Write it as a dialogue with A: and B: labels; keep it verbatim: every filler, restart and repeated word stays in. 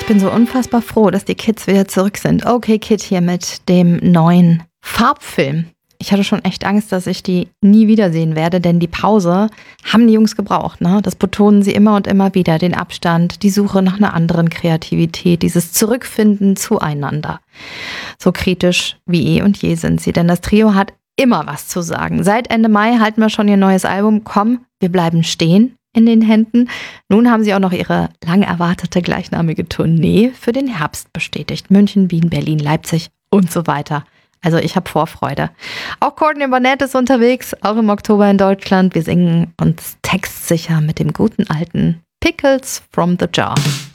A: Ich bin so unfassbar froh, dass die Kids wieder zurück sind. Okay Kid hier mit dem neuen Farbfilm. Ich hatte schon echt Angst, dass ich die nie wiedersehen werde, denn die Pause haben die Jungs gebraucht. Ne? Das betonen sie immer und immer wieder. Den Abstand, die Suche nach einer anderen Kreativität, dieses Zurückfinden zueinander. So kritisch wie eh und je sind sie, denn das Trio hat immer was zu sagen. Seit Ende Mai halten wir schon ihr neues Album Komm, wir bleiben stehen in den Händen. Nun haben sie auch noch ihre lang erwartete gleichnamige Tournee für den Herbst bestätigt. München, Wien, Berlin, Leipzig und so weiter. Also ich habe Vorfreude. Auch Courtney Barnett ist unterwegs, auch im Oktober in Deutschland. Wir singen uns textsicher mit dem guten alten Pickles from the Jar.